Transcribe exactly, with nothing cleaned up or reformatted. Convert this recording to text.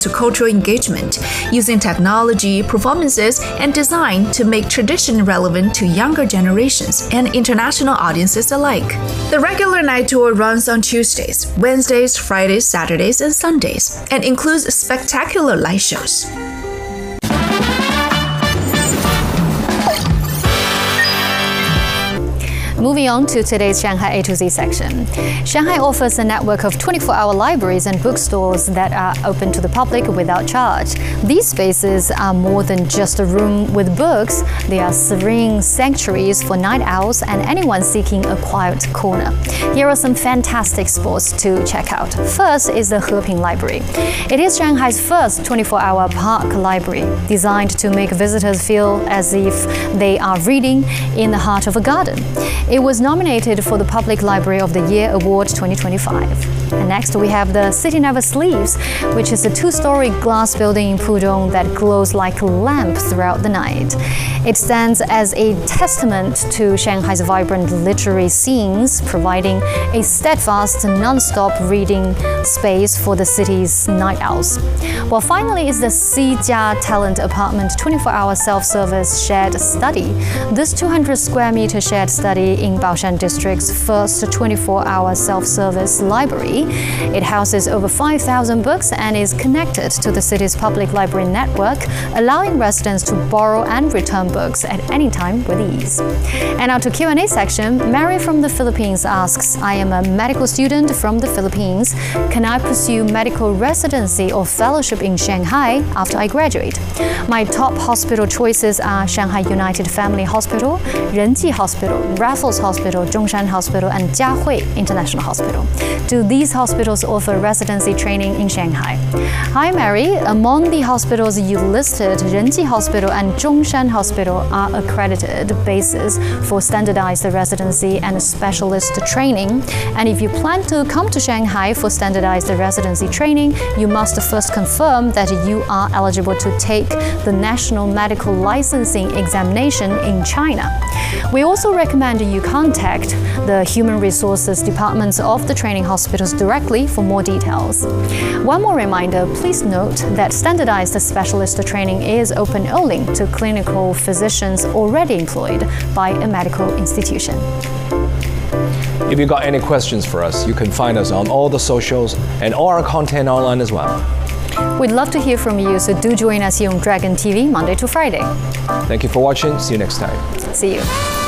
to cultural engagement, using technology, performances, and design to make tradition relevant to younger generations and international audiences alike. The regular night tour runs on Tuesdays, Wednesdays, Fridays, Saturdays, and Sundays, and includes spectacular light shows. Moving on to today's Shanghai A to Z section. Shanghai offers a network of twenty-four hour libraries and bookstores that are open to the public without charge. These spaces are more than just a room with books. They are serene sanctuaries for night owls and anyone seeking a quiet corner. Here are some fantastic spots to check out. First is the Heping Library. It is Shanghai's first twenty-four hour park library, designed to make visitors feel as if they are reading in the heart of a garden. It was nominated for the Public Library of the Year Award twenty twenty-five. And next we have the City Never Sleeps, which is a two-story glass building in Pudong that glows like a lamp throughout the night. It stands as a testament to Shanghai's vibrant literary scenes, providing a steadfast, non-stop reading space for the city's night owls. Well, finally is the Xijia Talent Apartment twenty-four hour self-service shared study. This two hundred square meter shared study in Baoshan District's first twenty-four hour self-service library. It houses over five thousand books and is connected to the city's public library network, allowing residents to borrow and return books at any time with ease. And now to Q and A section. Mary from the Philippines asks, I am a medical student from the Philippines. Can I pursue medical residency or fellowship in Shanghai after I graduate? My top hospital choices are Shanghai United Family Hospital, Renji Hospital, Raffles Hospital, Zhongshan Hospital, and Jiahui International Hospital. Do these hospitals offer residency training in Shanghai? Hi Mary, among the hospitals you listed, Renji Hospital and Zhongshan Hospital are accredited bases for standardized residency and specialist training. And if you plan to come to Shanghai for standardized residency training, you must first confirm that you are eligible to take the National Medical Licensing Examination in China. We also recommend you contact the Human Resources departments of the training hospitals directly for more details. One more reminder, please note that standardized specialist training is open only to clinical physicians already employed by a medical institution. If you got any questions for us, you can find us on all the socials and all our content online as well. We'd love to hear from you, so do join us here on Dragon T V Monday to Friday. Thank you for watching. See you next time. See you.